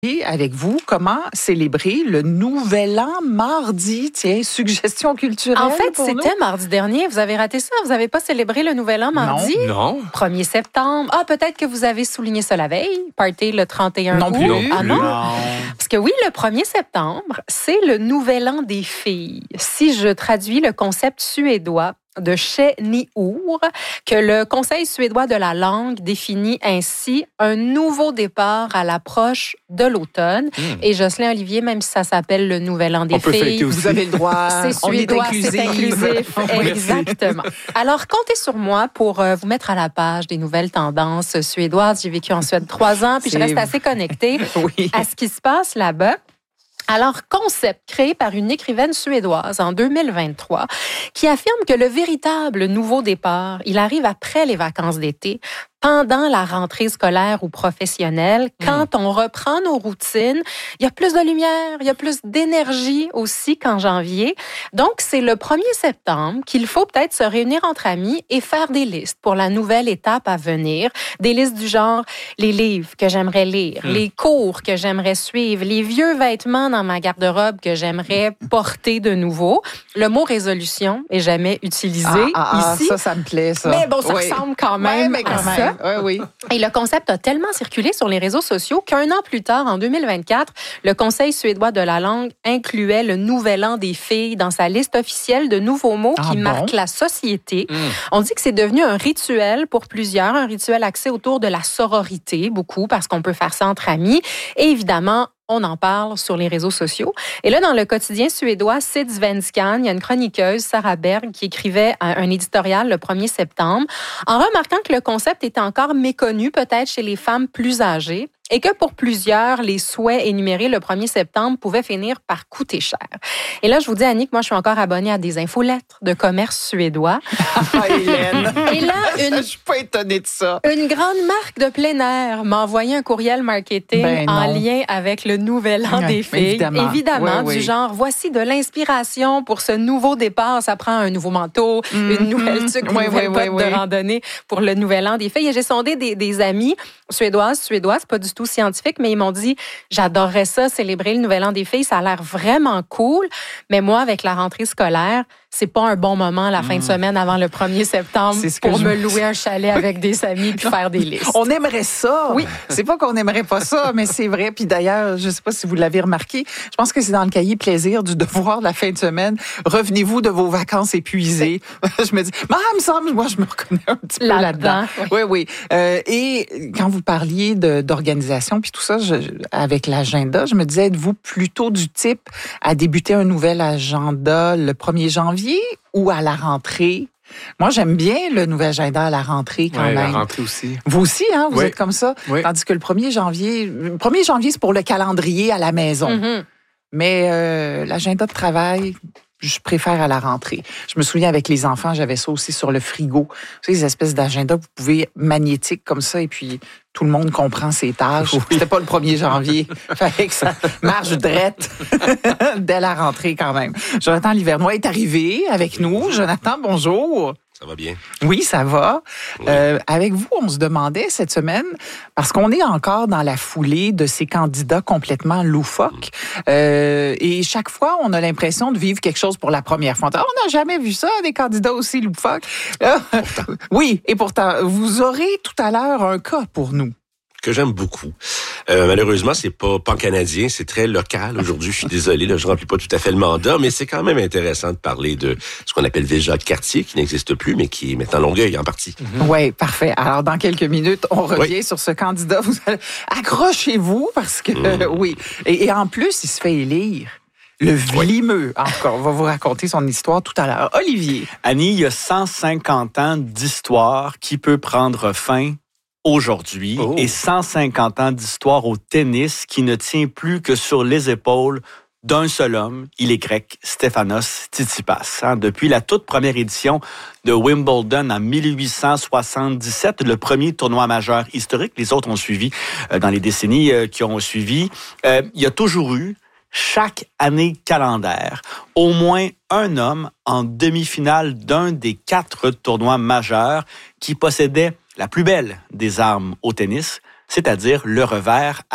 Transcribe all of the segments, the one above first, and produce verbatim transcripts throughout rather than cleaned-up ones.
Et avec vous, comment célébrer le Nouvel An mardi? Tiens, suggestion culturelle. En fait, pour c'était nous? mardi dernier. Vous avez raté ça? Vous n'avez pas célébré le Nouvel An mardi? Non. premier septembre. Ah, peut-être que vous avez souligné ça la veille. Party le trente et un Non août. plus. Non Ah plus. non? Non. Parce que oui, le premier septembre, c'est le Nouvel An des filles. Si je traduis le concept suédois de Che Ni-Ur, que le Conseil suédois de la langue définit ainsi un nouveau départ à l'approche de l'automne. Mmh. Et Jocelyn Olivier, même si ça s'appelle le Nouvel An des On peut filles, fêter aussi. Vous avez le droit. c'est On est suédois, inclusif. c'est inclusif. Exactement. Alors, comptez sur moi pour euh, vous mettre à la page des nouvelles tendances suédoises. J'ai vécu en Suède trois ans, puis je C'est- reste assez connectée Oui. à ce qui se passe là-bas. Alors, concept créé par une écrivaine suédoise en deux mille vingt-trois qui affirme que le véritable nouveau départ, il arrive après les vacances d'été, pendant la rentrée scolaire ou professionnelle, quand on reprend nos routines, il y a plus de lumière, il y a plus d'énergie aussi qu'en janvier. Donc, c'est le premier septembre qu'il faut peut-être se réunir entre amis et faire des listes pour la nouvelle étape à venir. Des listes du genre les livres que j'aimerais lire, Mm. les cours que j'aimerais suivre, les vieux vêtements dans ma garde-robe que j'aimerais porter de nouveau. Le mot résolution est jamais utilisé Ah, ah, ah, ici. ça, ça me plaît, ça. Mais bon, ça Oui. ressemble quand Ouais, même mais quand à même. ça. Oui, oui. Et le concept a tellement circulé sur les réseaux sociaux qu'un an plus tard, en deux mille vingt-quatre, le Conseil suédois de la langue incluait le Nouvel An des filles dans sa liste officielle de nouveaux mots Ah qui bon? marquent la société. Mmh. On dit que c'est devenu un rituel pour plusieurs, un rituel axé autour de la sororité, beaucoup, parce qu'on peut faire ça entre amis. Et évidemment, on en parle sur les réseaux sociaux. Et là, dans le quotidien suédois Sydsvenskan, il y a une chroniqueuse, Sarah Berg, qui écrivait un, un éditorial le premier septembre, en remarquant que le concept était encore méconnu peut-être chez les femmes plus âgées et que pour plusieurs, les souhaits énumérés le premier septembre pouvaient finir par coûter cher. Et là, je vous dis, Annick, moi, je suis encore abonnée à des infolettres de commerce suédois. Ah, Hélène. Et là, une Je suis pas étonnée de ça. Une grande marque de plein air m'a envoyé un courriel marketing Ben en non. lien avec le Nouvel An Ouais, des filles. évidemment. Évidemment, Oui, oui. du genre, voici de l'inspiration pour ce nouveau départ. Ça prend un nouveau manteau, une nouvelle tuque, une Oui, nouvelle oui, botte oui, de oui. randonnée pour le Nouvel An des filles. Et j'ai sondé des, des amis suédoises, suédoises, pas du tout scientifiques, mais ils m'ont dit, j'adorerais ça, célébrer le Nouvel An des filles. Ça a l'air vraiment cool. Mais moi, avec la rentrée scolaire, c'est pas un bon moment la fin de semaine avant le premier septembre C'est ce que pour je me me- louer un chalet avec des amis puis faire des listes. On aimerait ça. Oui. C'est pas qu'on aimerait pas ça, mais c'est vrai. Puis d'ailleurs, je sais pas si vous l'avez remarqué, je pense que c'est dans le cahier plaisir du devoir de la fin de semaine. Revenez-vous de vos vacances épuisées. je me dis, ah, il me semble, moi, je me reconnais un petit peu Là-dedans, là-dedans. Oui, oui. Euh, et quand vous parliez de, d'organisation puis tout ça, je, avec l'agenda, je me disais, êtes-vous plutôt du type à débuter un nouvel agenda le premier janvier ou à la rentrée? Moi, j'aime bien le nouvel agenda à la rentrée quand Ouais, la même. rentrée aussi. Vous aussi, hein, vous Oui. êtes comme ça. Oui. Tandis que le premier janvier, le premier janvier, c'est pour le calendrier à la maison. Mhm. Mais euh, l'agenda de travail, je préfère à la rentrée. Je me souviens avec les enfants, j'avais ça aussi sur le frigo. Vous savez, les espèces d'agendas que vous pouvez magnétiques comme ça et puis tout le monde comprend ses tâches. Oui. C'était pas le premier janvier. Fallait que ça marche drette dès la rentrée quand même. Jonathan Livernois est arrivé avec nous. Jonathan, bonjour. Ça va bien. Oui, ça va. Oui. Euh, avec vous, on se demandait cette semaine, parce qu'on est encore dans la foulée de ces candidats complètement loufoques, euh, et chaque fois, on a l'impression de vivre quelque chose pour la première fois. On n'a jamais vu ça, des candidats aussi loufoques. Euh, oui, et pourtant, vous aurez tout à l'heure un cas pour nous. Que j'aime beaucoup. Euh, malheureusement, c'est pas pan-canadien, c'est très local aujourd'hui. Je suis désolé, là, je remplis pas tout à fait le mandat, mais c'est quand même intéressant de parler de ce qu'on appelle Ville-Jacques-Cartier, qui n'existe plus, mais qui est maintenant Longueuil en partie. Oui, parfait. Alors, dans quelques minutes, on revient Oui. sur ce candidat. Vous allez... Accrochez-vous, parce que, Mm. euh, oui. Et, et en plus, il se fait élire. Le Vlimeux. En tout cas, on va vous raconter son histoire tout à l'heure. Olivier. Annie, il y a cent cinquante ans d'histoire qui peut prendre fin aujourd'hui Oh. et cent cinquante ans d'histoire au tennis qui ne tient plus que sur les épaules d'un seul homme. Il est grec, Stefanos Tsitsipas. Hein, depuis la toute première édition de Wimbledon en mille huit cent soixante-dix-sept, le premier tournoi majeur historique, les autres ont suivi euh, dans les décennies euh, qui ont suivi, euh, il y a toujours eu chaque année calendaire, au moins un homme en demi-finale d'un des quatre tournois majeurs qui possédait la plus belle des armes au tennis, c'est-à-dire le revers à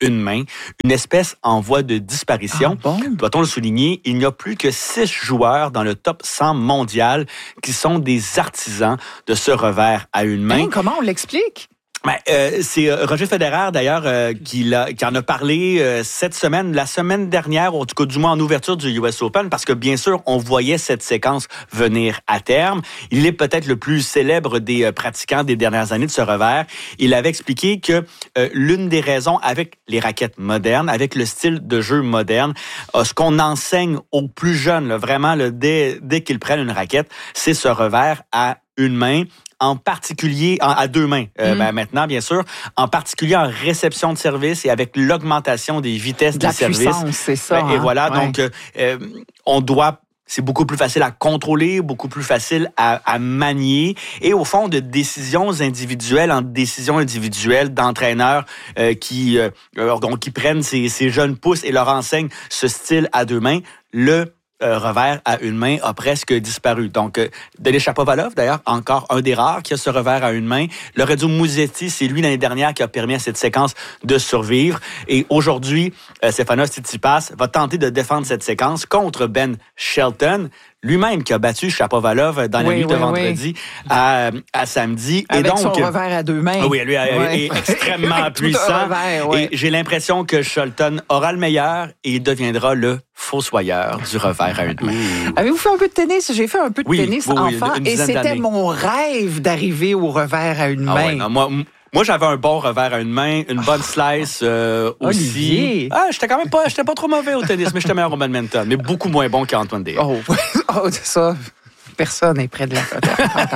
une main, une espèce en voie de disparition. Ah bon? Doit-on le souligner, il n'y a plus que six joueurs dans le top cent mondial qui sont des artisans de ce revers à une main. Hein, comment on l'explique? Ben, euh, c'est euh, Roger Federer, d'ailleurs, euh, qui, l'a, qui en a parlé euh, cette semaine, la semaine dernière, ou en tout cas du moins en ouverture du U S Open, parce que bien sûr, on voyait cette séquence venir à terme. Il est peut-être le plus célèbre des euh, pratiquants des dernières années de ce revers. Il avait expliqué que euh, l'une des raisons, avec les raquettes modernes, avec le style de jeu moderne, euh, ce qu'on enseigne aux plus jeunes, là, vraiment, là, dès, dès qu'ils prennent une raquette, c'est ce revers à une main, en particulier, en, à deux mains euh, mm. ben, maintenant, bien sûr, en particulier en réception de service et avec l'augmentation des vitesses de des services. La puissance, c'est ça. Ben, et hein? voilà, ouais. donc euh, on doit... C'est beaucoup plus facile à contrôler, beaucoup plus facile à, à manier. Et au fond, de décisions individuelles en décisions individuelles d'entraîneurs euh, qui, euh, qui prennent ces, ces jeunes pousses et leur enseignent ce style à deux mains, le Euh, revers à une main a presque disparu. Donc, euh, Denis Shapovalov, d'ailleurs, encore un des rares qui a ce revers à une main. Lorenzo Musetti, c'est lui l'année dernière qui a permis à cette séquence de survivre. Et aujourd'hui, euh, Stefanos Tsitsipas va tenter de défendre cette séquence contre Ben Shelton, lui-même qui a battu Shapovalov dans la oui, nuit de oui, vendredi oui. À, à samedi. Avec et donc, son revers à deux mains. Oui, lui ouais. est extrêmement puissant. Revers, ouais. Et j'ai l'impression que Shelton aura le meilleur et il deviendra le fossoyeur du revers à une main. Mmh. Avez-vous fait un peu de tennis? J'ai fait un peu de oui, tennis oui, enfant une, une et c'était d'années. mon rêve d'arriver au revers à une ah main. Ouais, non, moi, Moi, j'avais un bon revers à une main, une bonne slice euh, aussi. Olivier. Ah, j'étais quand même pas, j'étais pas trop mauvais au tennis, mais j'étais meilleur au badminton, mais beaucoup moins bon qu'Antoine Day. Oh, oh ça, personne n'est près de la